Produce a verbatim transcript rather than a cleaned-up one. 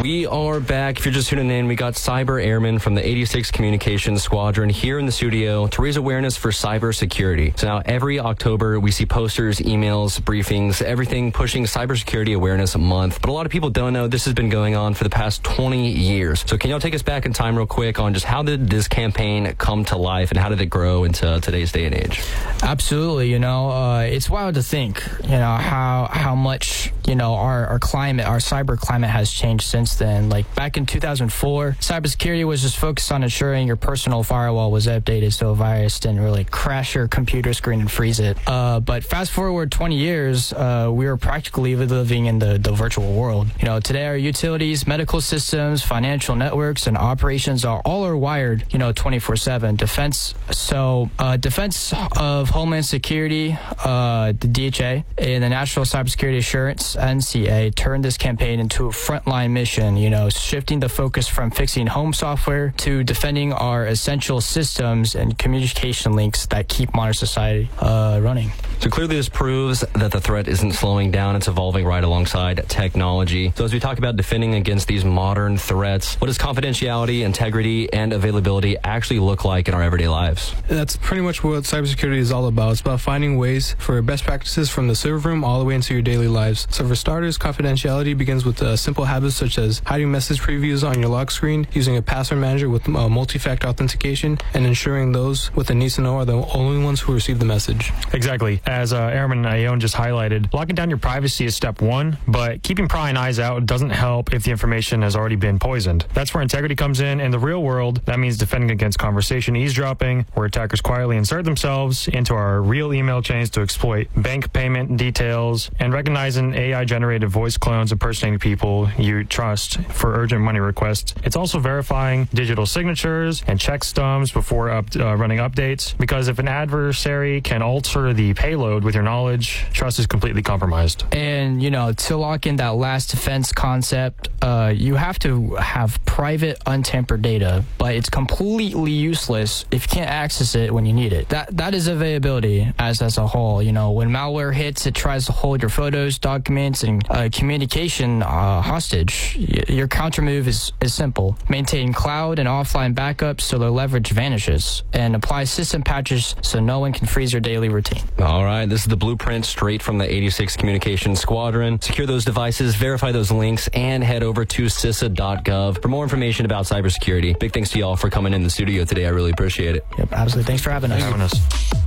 We are back. If you're just tuning in, we got cyber airmen from the eighty-sixth Communications Squadron here in the studio to raise awareness for cybersecurity. So now every October, we see posters, emails, briefings, everything pushing Cybersecurity Awareness Month. But a lot of people don't know this has been going on for the past twenty years. So can y'all take us back in time real quick on just how did this campaign come to life and how did it grow into today's day and age? Absolutely. You know, uh, it's wild to think, you know, how how much, you know, our, our climate, our cyber climate has changed since then. Like back in two thousand four, cybersecurity was just focused on ensuring your personal firewall was updated so a virus didn't really crash your computer screen and freeze it. Uh, but fast forward twenty years, uh, we are practically living in the, the virtual world. You know, today our utilities, medical systems, financial networks, and operations are all are wired, you know, twenty-four seven. Defense, so uh, Defense of Homeland Security, uh, the D H A, and the National Cybersecurity Assurance, N C A, turned this campaign into a frontline mission, you know, shifting the focus from fixing home software to defending our essential systems and communication links that keep modern society uh, running. So clearly this proves that the threat isn't slowing down, it's evolving right alongside technology. So as we talk about defending against these modern threats, what does confidentiality, integrity, and availability actually look like in our everyday lives? That's pretty much what cybersecurity is all about. It's about finding ways for best practices from the server room all the way into your daily lives. So for starters, confidentiality begins with uh, simple habits such as hiding message previews on your lock screen, using a password manager with uh, multi-factor authentication, and ensuring those with the needs to know are the only ones who receive the message. Exactly. As uh, Airman Ione just highlighted, locking down your privacy is step one, but keeping prying eyes out doesn't help if the information has already been poisoned. That's where integrity comes in. In the real world, that means defending against conversation eavesdropping, where attackers quietly insert themselves into our real email chains to exploit bank payment details, and recognizing A I-generated voice clones impersonating people you trust for urgent money requests. It's also verifying digital signatures and check stubs before up, uh, running updates, because if an adversary can alter the payload with your knowledge, trust is completely compromised. And, you know, to lock in that last defense concept, uh, you have to have private, untampered data, but it's completely useless if you can't access it when you need it. That That is availability as, as a whole. You know, when malware hits, it tries to hold your photos, documents, and uh, communication uh, hostage. Y- your countermove is, is simple. Maintain cloud and offline backups so their leverage vanishes, and apply system patches so no one can freeze your daily routine. All right, this is the blueprint straight from the eighty-sixth Communications Squadron. Secure those devices, verify those links, and head over to C I S A dot gov for more information about cybersecurity. Big thanks to y'all for coming in the studio today. I really appreciate it. Yep, absolutely. Thanks for having us. Having us.